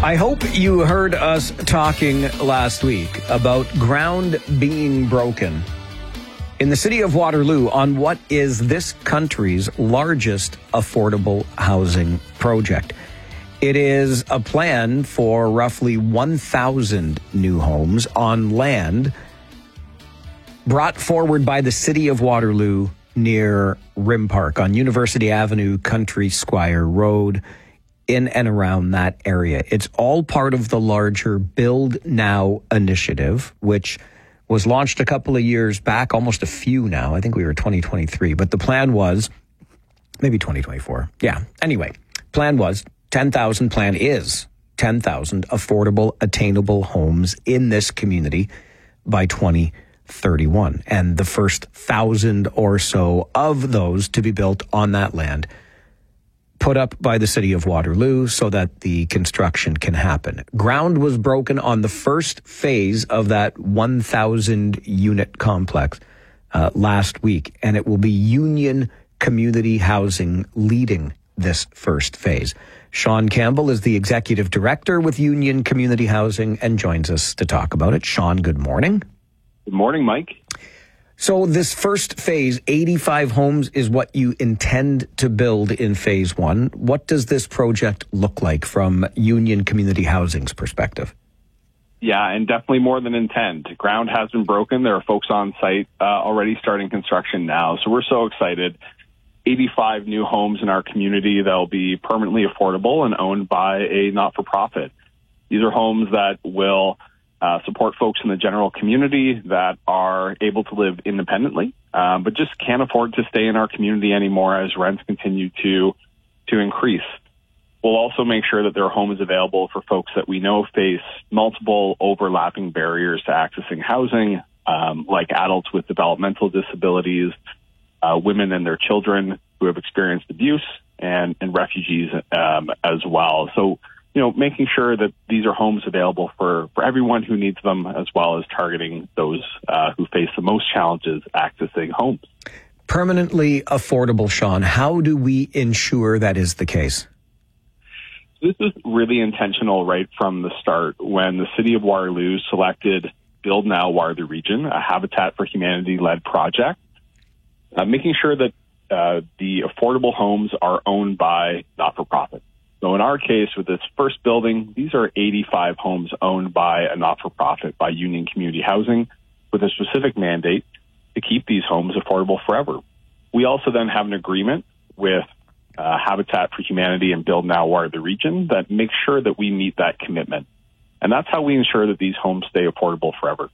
I hope you heard us talking last week about ground being broken in the city of Waterloo on what is this country's largest affordable housing project. It is a plan for roughly 1,000 new homes on land brought forward by the city of Waterloo near Rim Park on University Avenue, Country Squire Road, in and around that area. It's all part of the larger Build Now initiative, which was launched a couple of years back, almost a few now. I think we were 2023, but the plan was maybe 2024. Yeah. Anyway, plan is 10,000 affordable, attainable homes in this community by 2031. And the first 1,000 or so of those to be built on that land put up by the city of Waterloo so that the construction can happen. Ground was broken on the first phase of that 1,000 unit complex last week, and it will be Union Community Housing leading this first phase. Sean Campbell is the executive director with Union Community Housing and joins us to talk about it. Sean, good morning. Good morning, Mike. So this first phase, 85 homes, is what you intend to build in phase one. What does this project look like from Union Community Housing's perspective? Yeah, and definitely more than intend. Ground has been broken. There are folks on site already starting construction now. So we're so excited. 85 new homes in our community that will be permanently affordable and owned by a not-for-profit. These are homes that will support folks in the general community that are able to live independently, but just can't afford to stay in our community anymore as rents continue to increase. We'll also make sure that there are homes available for folks that we know face multiple overlapping barriers to accessing housing, like adults with developmental disabilities, women and their children who have experienced abuse, and refugees as well. So, making sure that these are homes available for everyone who needs them, as well as targeting those who face the most challenges accessing homes. Permanently affordable, Sean. How do we ensure that is the case? This is really intentional right from the start when the city of Waterloo selected Build Now Waterloo Region, a Habitat for Humanity-led project, making sure that the affordable homes are owned by not-for-profit. So in our case, with this first building, these are 85 homes owned by a not-for-profit, by Union Community Housing, with a specific mandate to keep these homes affordable forever. We also then have an agreement with Habitat for Humanity and Build Now Waterloo Region that makes sure that we meet that commitment. And that's how we ensure that these homes stay affordable forever.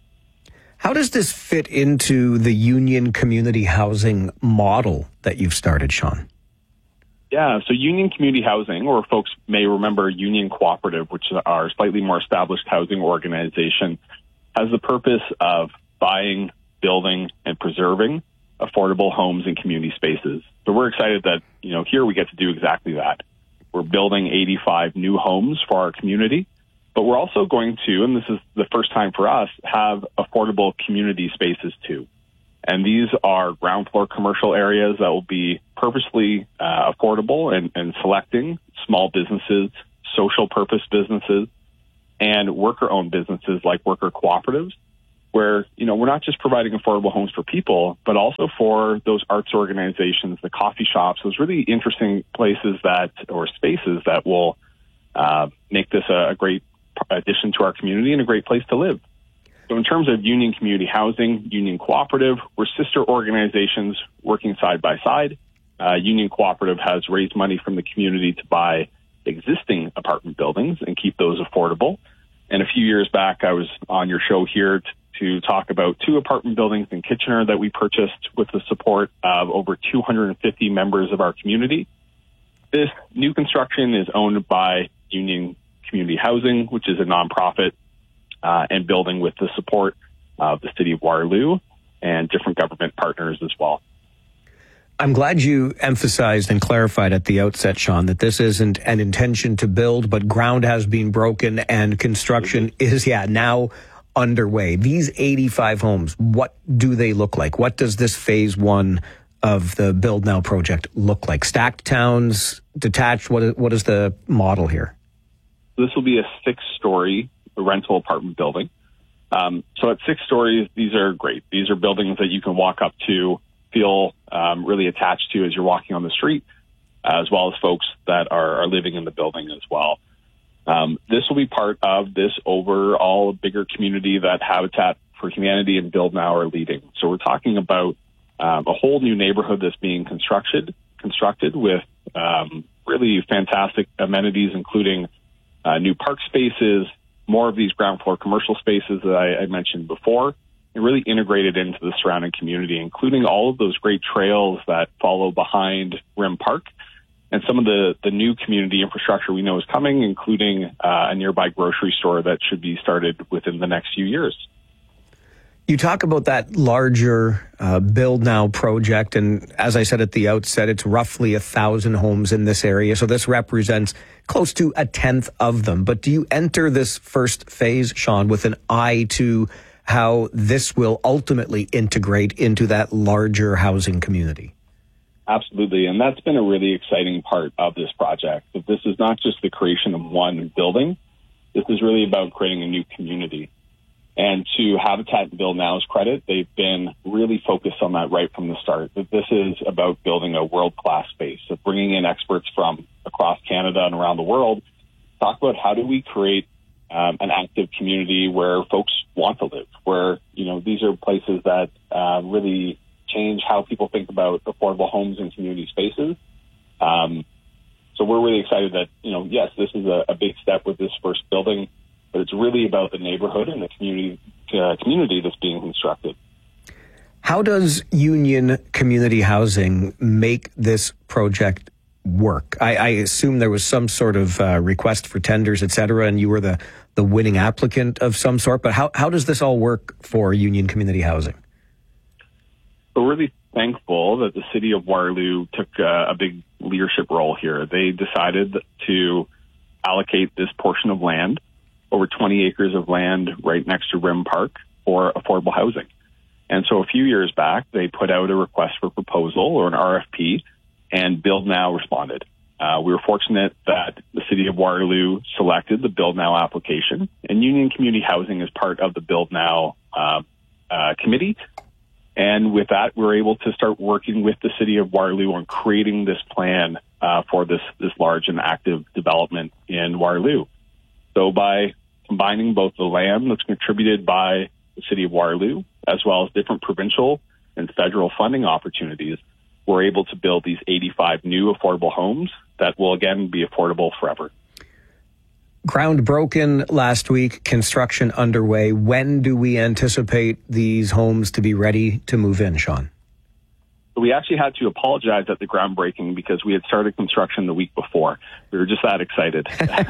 How does this fit into the Union Community Housing model that you've started, Sean? Yeah, so Union Community Housing, or folks may remember Union Cooperative, which is our slightly more established housing organization, has the purpose of buying, building, and preserving affordable homes and community spaces. So we're excited that, here we get to do exactly that. We're building 85 new homes for our community, but we're also going to, and this is the first time for us, have affordable community spaces too. And these are ground floor commercial areas that will be purposely affordable and selecting small businesses, social purpose businesses, and worker-owned businesses like worker cooperatives, where, we're not just providing affordable homes for people, but also for those arts organizations, the coffee shops, those really interesting places or spaces that will make this a great addition to our community and a great place to live. So in terms of Union Community Housing, Union Cooperative, we're sister organizations working side by side. Union Cooperative has raised money from the community to buy existing apartment buildings and keep those affordable. And a few years back, I was on your show here to talk about 2 apartment buildings in Kitchener that we purchased with the support of over 250 members of our community. This new construction is owned by Union Community Housing, which is a nonprofit, and building with the support of the city of Waterloo and different government partners as well. I'm glad you emphasized and clarified at the outset, Sean, that this isn't an intention to build, but ground has been broken and construction is, now underway. These 85 homes, what do they look like? What does this phase one of the Build Now project look like? Stacked towns, detached? What is the model here? This will be a 6-story rental apartment building. So at 6 stories, these are great. These are buildings that you can walk up to, feel really attached to as you're walking on the street, as well as folks that are living in the building as well. This will be part of this overall bigger community that Habitat for Humanity and Build Now are leading. So we're talking about a whole new neighborhood that's being constructed with really fantastic amenities, including new park spaces, more of these ground floor commercial spaces that I mentioned before, and really integrated into the surrounding community, including all of those great trails that follow behind Rim Park and some of the new community infrastructure we know is coming, including a nearby grocery store that should be started within the next few years. You talk about that larger Build Now project, and as I said at the outset, it's roughly 1,000 homes in this area, so this represents close to a tenth of them. But do you enter this first phase, Sean, with an eye to how this will ultimately integrate into that larger housing community? Absolutely, and that's been a really exciting part of this project. That this is not just the creation of one building. This is really about creating a new community. And to Habitat and Build Now's credit, they've been really focused on that right from the start. That this is about building a world-class space, so bringing in experts from across Canada and around the world, talk about how do we create an active community where folks want to live, where, these are places that really change how people think about affordable homes and community spaces. So we're really excited that, yes, this is a big step with this first building, but it's really about the neighborhood and the community that's being constructed. How does Union Community Housing make this project work? I assume there was some sort of request for tenders, et cetera, and you were the winning applicant of some sort. But how does this all work for Union Community Housing? We're really thankful that the city of Waterloo took a big leadership role here. They decided to allocate this portion of land, over 20 acres of land right next to Rim Park, for affordable housing. And so a few years back, they put out a request for proposal, or an RFP, and Build Now responded. We were fortunate that the city of Waterloo selected the Build Now application, and Union Community Housing is part of the Build Now committee. And with that, we're able to start working with the city of Waterloo on creating this plan for this large and active development in Waterloo. So by combining both the land that's contributed by the city of Waterloo, as well as different provincial and federal funding opportunities, we're able to build these 85 new affordable homes that will, again, be affordable forever. Ground broken last week, construction underway. When do we anticipate these homes to be ready to move in, Sean? We actually had to apologize at the groundbreaking because we had started construction the week before. We were just that excited.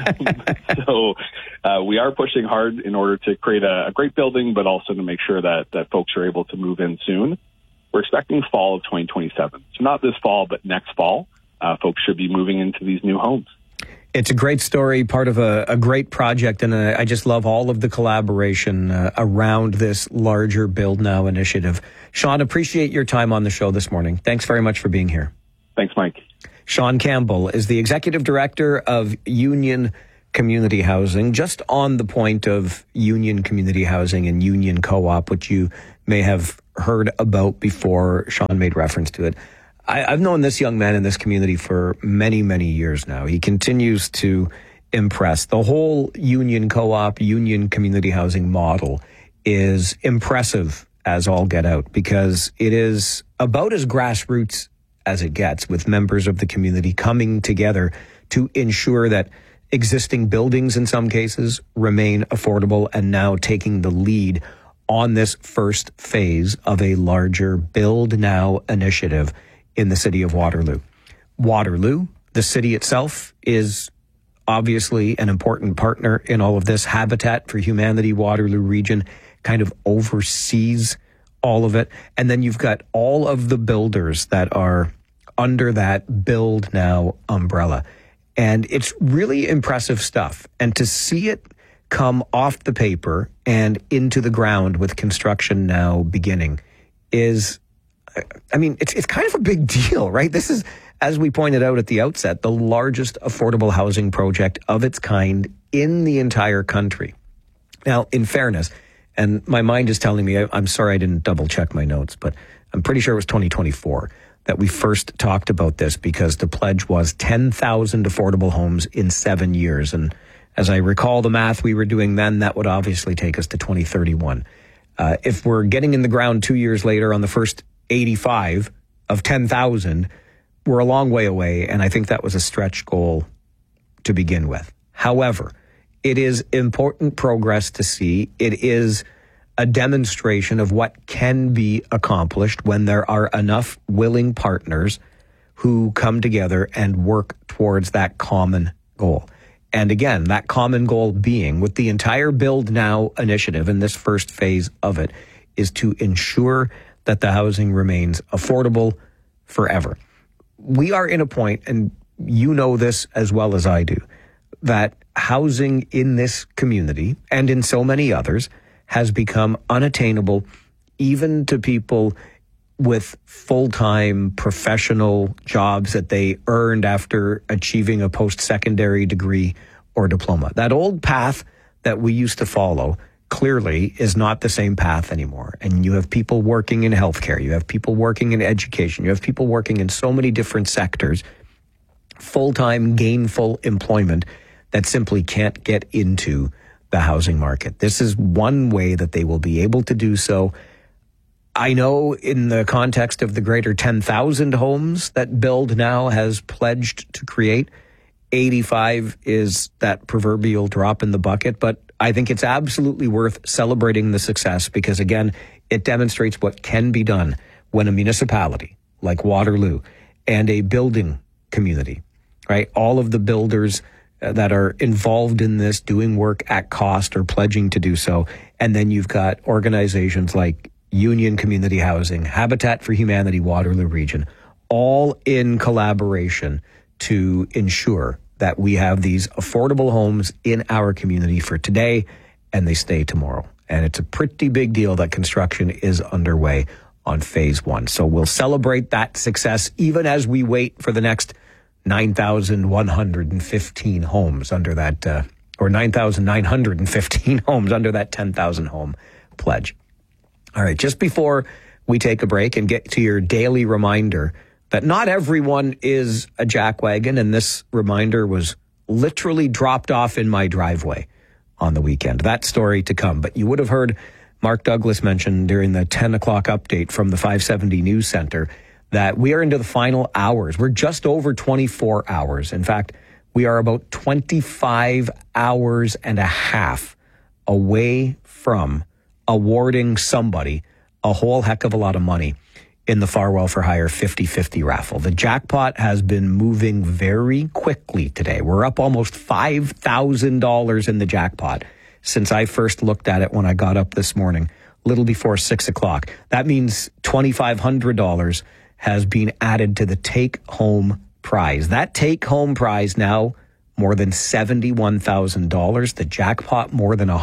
So we are pushing hard in order to create a great building, but also to make sure that folks are able to move in soon. We're expecting fall of 2027. So not this fall, but next fall, folks should be moving into these new homes. It's a great story, part of a great project, and I just love all of the collaboration around this larger Build Now initiative. Sean, appreciate your time on the show this morning. Thanks very much for being here. Thanks, Mike. Sean Campbell is the Executive Director of Union Community Housing. Just on the point of Union Community Housing and Union Co-op, which you may have heard about before, Sean made reference to it. I've known this young man in this community for many, many years now. He continues to impress. The whole Union Co-op, Union Community Housing model is impressive as all get out, because it is about as grassroots as it gets, with members of the community coming together to ensure that existing buildings in some cases remain affordable, and now taking the lead on this first phase of a larger Build Now initiative in the city of Waterloo. Waterloo, the city itself, is obviously an important partner in all of this. Habitat for Humanity Waterloo region kind of oversees all of it. And then you've got all of the builders that are under that Build Now umbrella. And it's really impressive stuff. And to see it come off the paper and into the ground with construction now beginning is, I mean, it's kind of a big deal, right? This is as we pointed out at the outset, the largest affordable housing project of its kind in the entire country. Now, in fairness, and my mind is telling me, I'm sorry I didn't double check my notes, but I'm pretty sure it was 2024 that we first talked about this, because the pledge was 10,000 affordable homes in 7 years. And as I recall the math we were doing then, that would obviously take us to 2031. If we're getting in the ground 2 years later on the first 85 of 10,000, we're a long way away, and I think that was a stretch goal to begin with. However, it is important progress to see. It is a demonstration of what can be accomplished when there are enough willing partners who come together and work towards that common goal. And again, that common goal being, with the entire Build Now initiative in this first phase of it, is to ensure that the housing remains affordable forever. We are in a point, and you know this as well as I do, that housing in this community and in so many others has become unattainable even to people with full-time professional jobs that they earned after achieving a post-secondary degree or diploma. That old path that we used to follow clearly is not the same path anymore. And you have people working in healthcare, you have people working in education, you have people working in so many different sectors, full-time gainful employment, that simply can't get into the housing market. This is one way that they will be able to do so. I know in the context of the greater 10,000 homes that Build Now has pledged to create, 85 is that proverbial drop in the bucket, but I think it's absolutely worth celebrating the success, because again, it demonstrates what can be done when a municipality like Waterloo and a building community, right? All of the builders that are involved in this, doing work at cost or pledging to do so. And then you've got organizations like Union Community Housing, Habitat for Humanity, Waterloo Region, all in collaboration to ensure that we have these affordable homes in our community for today, and they stay tomorrow. And it's a pretty big deal that construction is underway on phase one. So we'll celebrate that success even as we wait for the next 9,115 homes under that, or 9,915 homes under that 10,000 home pledge. All right, just before we take a break and get to your daily reminder that not everyone is a jackwagon, and this reminder was literally dropped off in my driveway on the weekend. That story to come. But you would have heard Mark Douglas mention during the 10 o'clock update from the 570 News Center that we are into the final hours. We're just over 24 hours. In fact, we are about 25 hours and a half away from awarding somebody a whole heck of a lot of money in the Farwell for Hire 50-50 raffle. The jackpot has been moving very quickly today. We're up almost $5,000 in the jackpot since I first looked at it when I got up this morning, a little before 6 o'clock. That means $2,500 has been added to the take-home prize. That take-home prize now more than $71,000. The jackpot more than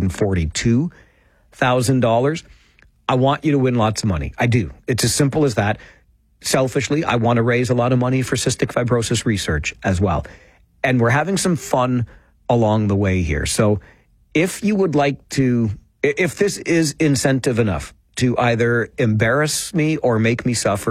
$142,000. I want you to win lots of money. I do. It's as simple as that. Selfishly, I want to raise a lot of money for cystic fibrosis research as well. And we're having some fun along the way here. So if you would like to, if this is incentive enough to either embarrass me or make me suffer,